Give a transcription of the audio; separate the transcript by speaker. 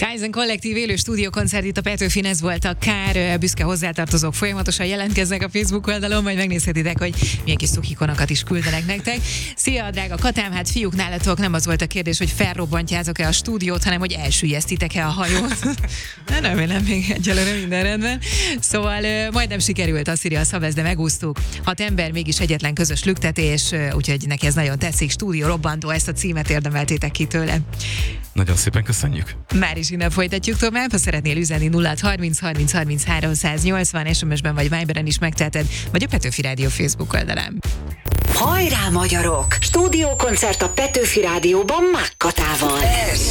Speaker 1: Kaizen kollektív élő stúdiókoncert itt a Petőfin, ez volt a Kár, büszke hozzátartozók folyamatosan jelentkeznek a Facebook oldalon, majd megnézhetitek, hogy milyen kis szukikonokat is küldenek nektek. Szia, drága Katám, hát fiúk, nálatok nem az volt a kérdés, hogy felrobbantjátok-e a stúdiót, hanem hogy elsüllyesztitek-e a hajót. Nem vélem, még egyelőre minden rendben. Szóval majdnem sikerült, azt írja a Szavez, de megúsztuk. 6 ember, mégis egyetlen közös lüktetés, úgyhogy neki ez nagyon tetszik. Stúdió robbantó, ezt a címet érdemeltétek ki tőle.
Speaker 2: Nagyon szépen köszönjük.
Speaker 1: Már is innen folytatjuk tovább, ha szeretnél üzenni 0 30 30 30 380, SMS-ben vagy Viberen is megteheted, vagy a Petőfi Rádió Facebook oldalán.
Speaker 3: Hajrá, magyarok! Stúdiókoncert a Petőfi Rádióban Mág Katával.